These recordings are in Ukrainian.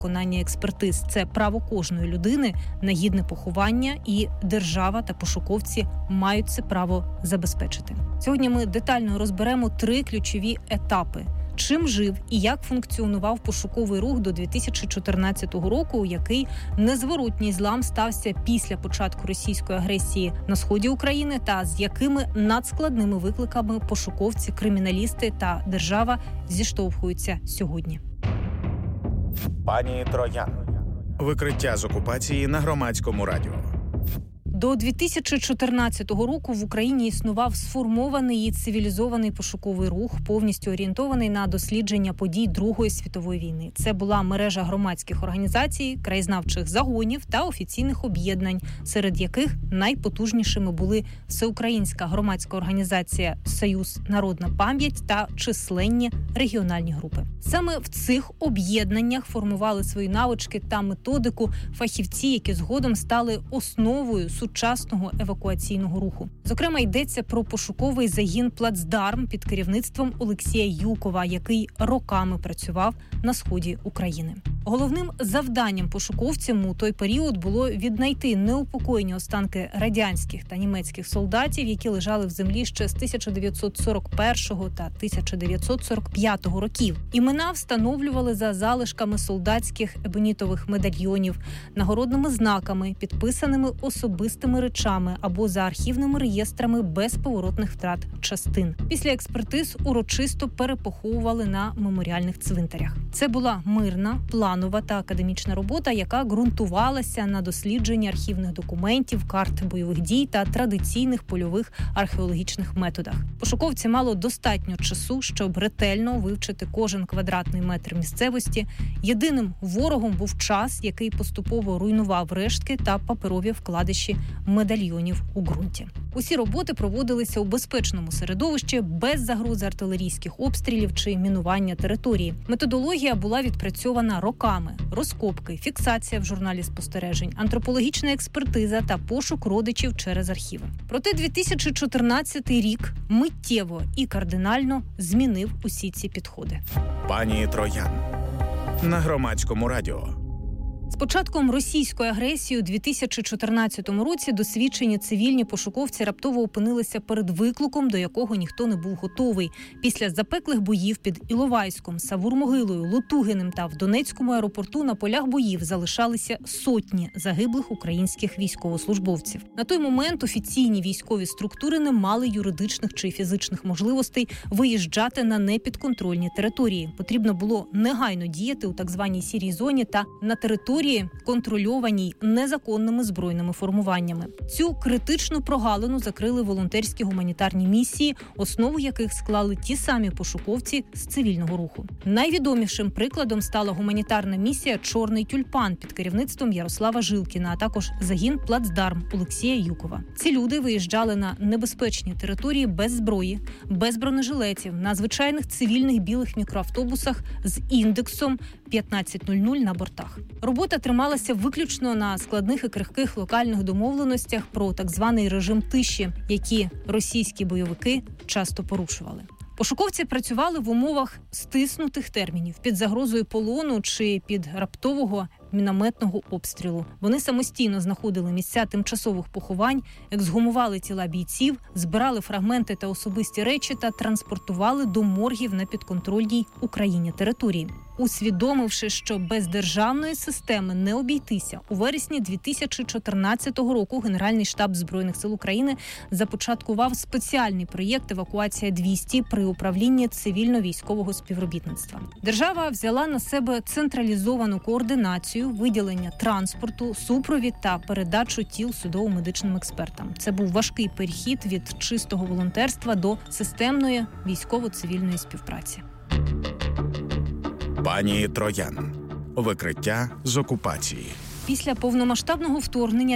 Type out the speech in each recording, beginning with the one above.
виконання експертиз – це право кожної людини на гідне поховання, і держава та пошуковці мають це право забезпечити. Сьогодні ми детально розберемо 3 ключові етапи. Чим жив і як функціонував пошуковий рух до 2014 року, у який незворотній злам стався після початку російської агресії на сході України, та з якими надскладними викликами пошуковці, криміналісти та держава зіштовхуються сьогодні. Пані Троян. Викриття з окупації на Громадському радіо. До 2014 року в Україні існував сформований і цивілізований пошуковий рух, повністю орієнтований на дослідження подій Другої світової війни. Це була мережа громадських організацій, краєзнавчих загонів та офіційних об'єднань, серед яких найпотужнішими були Всеукраїнська громадська організація «Союз Народна пам'ять» та численні регіональні групи. Саме в цих об'єднаннях формували свої навички та методику фахівці, які згодом стали основою сучасного евакуаційного руху. Зокрема, йдеться про пошуковий загін «Плацдарм» під керівництвом Олексія Юкова, який роками працював на сході України. Головним завданням пошуковцям у той період було віднайти неупокоєні останки радянських та німецьких солдатів, які лежали в землі ще з 1941 та 1945 років. Імена встановлювали за залишками солдатських ебонітових медальйонів, нагородними знаками, підписаними особистими речами або за архівними реєстрами безповоротних втрат частин. Після експертиз урочисто перепоховували на меморіальних цвинтарях. Це була мирна, планова та академічна робота, яка ґрунтувалася на дослідженні архівних документів, карт бойових дій та традиційних польових археологічних методах. Пошуковці мали достатньо часу, щоб ретельно вивчити кожен квадратний метр місцевості. Єдиним ворогом був час, який поступово руйнував рештки та паперові вкладиші медальйонів у ґрунті. Усі роботи проводилися у безпечному середовищі, без загрози артилерійських обстрілів чи мінування території. Методологія була відпрацьована роками. Розкопки, фіксація в журналі спостережень, антропологічна експертиза та пошук родичів через архіви. Проте 2014 рік миттєво і кардинально змінив усі ці підходи. Пані Троян. На Громадському радіо. З початком російської агресії у 2014 році досвідчені цивільні пошуковці раптово опинилися перед викликом, до якого ніхто не був готовий. Після запеклих боїв під Іловайськом, Савур-Могилою, Лутугиним та в Донецькому аеропорту на полях боїв залишалися сотні загиблих українських військовослужбовців. На той момент офіційні військові структури не мали юридичних чи фізичних можливостей виїжджати на непідконтрольні території. Потрібно було негайно діяти у так званій сірій зоні та на території, контрольованій незаконними збройними формуваннями. Цю критичну прогалину закрили волонтерські гуманітарні місії, основу яких склали ті самі пошуковці з цивільного руху. Найвідомішим прикладом стала гуманітарна місія «Чорний тюльпан» під керівництвом Ярослава Жилкіна, а також загін «Плацдарм» Олексія Юкова. Ці люди виїжджали на небезпечні території без зброї, без бронежилетів, на звичайних цивільних білих мікроавтобусах з індексом 1500 на бортах. Робота трималася виключно на складних і крихких локальних домовленостях про так званий режим тиші, які російські бойовики часто порушували. Пошуковці працювали в умовах стиснутих термінів, під загрозою полону чи під раптового мінометного обстрілу. Вони самостійно знаходили місця тимчасових поховань, ексгумували тіла бійців, збирали фрагменти та особисті речі та транспортували до моргів на підконтрольній Україні території. Усвідомивши, що без державної системи не обійтися, у вересні 2014 року Генеральний штаб Збройних сил України започаткував спеціальний проєкт «Евакуація-200» при управлінні цивільно-військового співробітництва. Держава взяла на себе централізовану координацію, виділення транспорту, супровід та передачу тіл судово-медичним експертам. Це був важкий перехід від чистого волонтерства до системної військово-цивільної співпраці. Пані Троян. Викриття з окупації. Після повномасштабного вторгнення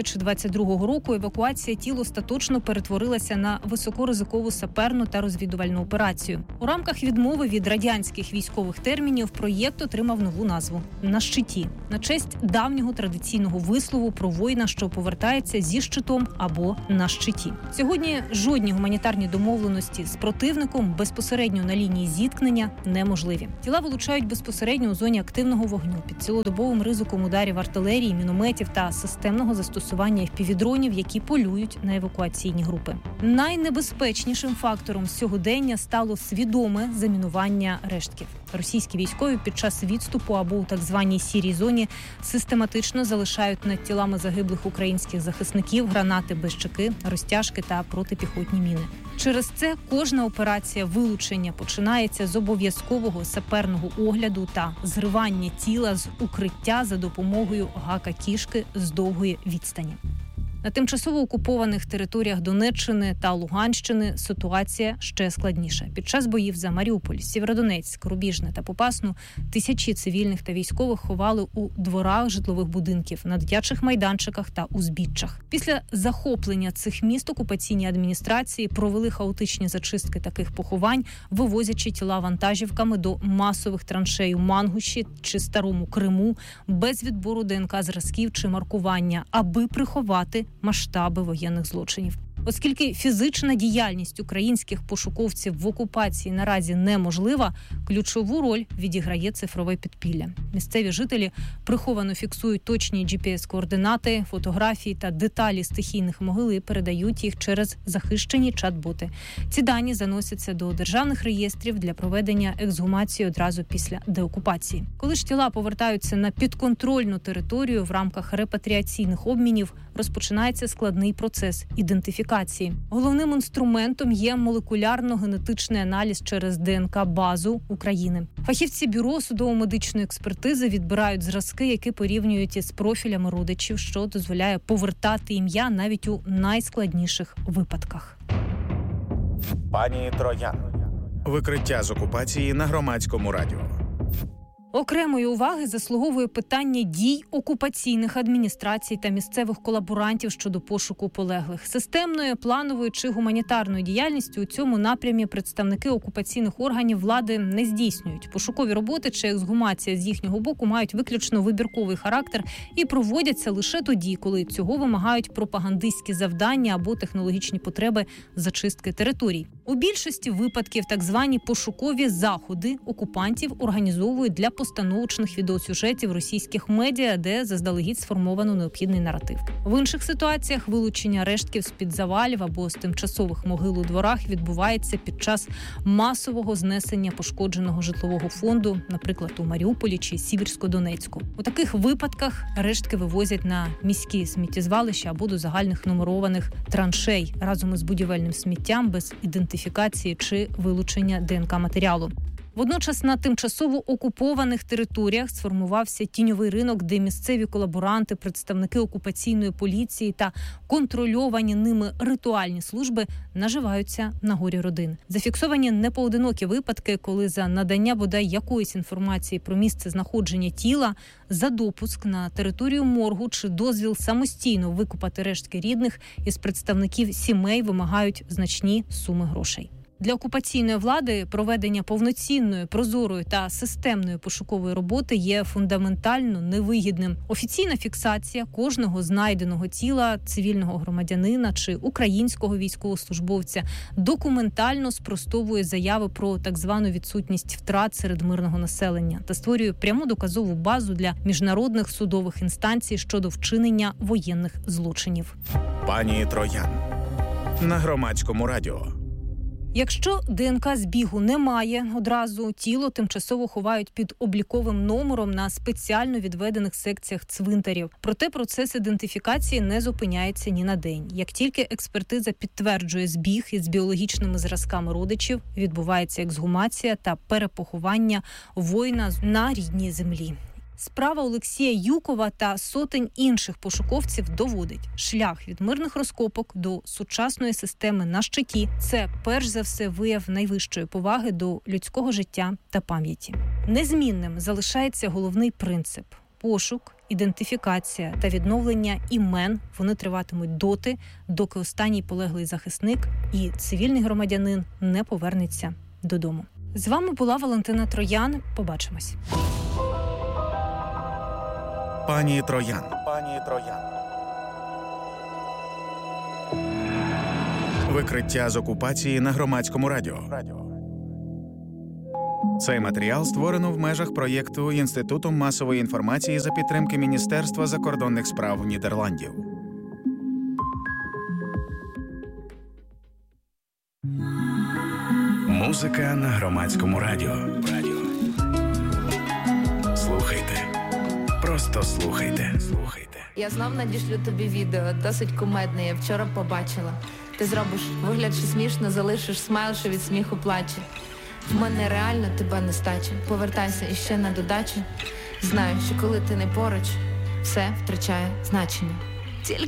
2022 року евакуація тіл остаточно перетворилася на високоризикову саперну та розвідувальну операцію. У рамках відмови від радянських військових термінів проєкт отримав нову назву – «На щиті», на честь давнього традиційного вислову про воїна, що повертається зі щитом або на щиті. Сьогодні жодні гуманітарні домовленості з противником безпосередньо на лінії зіткнення неможливі. Тіла вилучають безпосередньо у зоні активного вогню під цілодобовим ризиком ударів артилерії, мінометів та системного застосування FPV-дронів, які полюють на евакуаційні групи. Найнебезпечнішим фактором сьогодення стало свідоме замінування рештків. Російські військові під час відступу або у так званій сірій зоні систематично залишають над тілами загиблих українських захисників гранати без чеки, розтяжки та протипіхотні міни. Через це кожна операція вилучення починається з обов'язкового саперного огляду та зривання тіла з укриття за допомогою гака-кішки з довгої відстані. На тимчасово окупованих територіях Донеччини та Луганщини ситуація ще складніша. Під час боїв за Маріуполь, Сєвєродонецьк, Рубіжне та Попасну тисячі цивільних та військових ховали у дворах житлових будинків, на дитячих майданчиках та узбіччях. Після захоплення цих міст окупаційні адміністрації провели хаотичні зачистки таких поховань, вивозячи тіла вантажівками до масових траншей у Мангуші чи Старому Криму без відбору ДНК-зразків чи маркування, аби приховати масштаби воєнних злочинів. Оскільки фізична діяльність українських пошуковців в окупації наразі неможлива, ключову роль відіграє цифрове підпілля. Місцеві жителі приховано фіксують точні GPS-координати, фотографії та деталі стихійних могил і передають їх через захищені чат-боти. Ці дані заносяться до державних реєстрів для проведення ексгумації одразу після деокупації. Коли ж тіла повертаються на підконтрольну територію в рамках репатріаційних обмінів, розпочинається складний процес ідентифікації. Головним інструментом є молекулярно-генетичний аналіз через ДНК-базу України. Фахівці Бюро судово-медичної експертизи відбирають зразки, які порівнюють із профілями родичів, що дозволяє повертати ім'я навіть у найскладніших випадках. Пані Троян. Викриття з окупації на Громадському радіо. Окремої уваги заслуговує питання дій окупаційних адміністрацій та місцевих колаборантів щодо пошуку полеглих. Системною, плановою чи гуманітарною діяльністю у цьому напрямі представники окупаційних органів влади не здійснюють. Пошукові роботи чи ексгумація з їхнього боку мають виключно вибірковий характер і проводяться лише тоді, коли цього вимагають пропагандистські завдання або технологічні потреби зачистки територій. У більшості випадків так звані пошукові заходи окупантів організовують для постановочних відеосюжетів російських медіа, де заздалегідь сформовано необхідний наратив. В інших ситуаціях вилучення рештків з-під завалів або з тимчасових могил у дворах відбувається під час масового знесення пошкодженого житлового фонду, наприклад, у Маріуполі чи Сіверсько-Донецьку. У таких випадках рештки вивозять на міські сміттєзвалища або до загальних нумерованих траншей разом із будівельним сміттям без ідентифікації чи вилучення ДНК-матеріалу. Водночас на тимчасово окупованих територіях сформувався тіньовий ринок, де місцеві колаборанти, представники окупаційної поліції та контрольовані ними ритуальні служби наживаються на горі родин. Зафіксовані непоодинокі випадки, коли за надання бодай якоїсь інформації про місце знаходження тіла, за допуск на територію моргу чи дозвіл самостійно викопати рештки рідних із представників сімей вимагають значні суми грошей. Для окупаційної влади проведення повноцінної, прозорої та системної пошукової роботи є фундаментально невигідним. Офіційна фіксація кожного знайденого тіла цивільного громадянина чи українського військовослужбовця документально спростовує заяви про так звану відсутність втрат серед мирного населення та створює пряму доказову базу для міжнародних судових інстанцій щодо вчинення воєнних злочинів. Пані Троян. На Громадському радіо. Якщо ДНК-збігу немає одразу, тіло тимчасово ховають під обліковим номером на спеціально відведених секціях цвинтарів. Проте процес ідентифікації не зупиняється ні на день. Як тільки експертиза підтверджує збіг із біологічними зразками родичів, відбувається ексгумація та перепоховання воїна на рідній землі. Справа Олексія Юкова та сотень інших пошуковців доводить, шлях від мирних розкопок до сучасної системи на щиті – це перш за все вияв найвищої поваги до людського життя та пам'яті. Незмінним залишається головний принцип – Пошук, ідентифікація та відновлення імен вони триватимуть доти, доки останній полеглий захисник і цивільний громадянин не повернеться додому. З вами була Валентина Троян. Побачимось. Пані Троян. Викриття з окупації на Громадському радіо. Цей матеріал створено в межах проєкту Інституту масової інформації за підтримки Міністерства закордонних справ Нідерландів. Музика на Громадському радіо. Слухайте. Просто слухайте. Я знов надішлю тобі відео, досить кумедне, я вчора побачила. Ти зробиш вигляд, що смішно, залишиш смайл, що від сміху плаче. В мене реально тебе нестача. Повертайся іще на додачу. Знаю, що коли ти не поруч, все втрачає значення.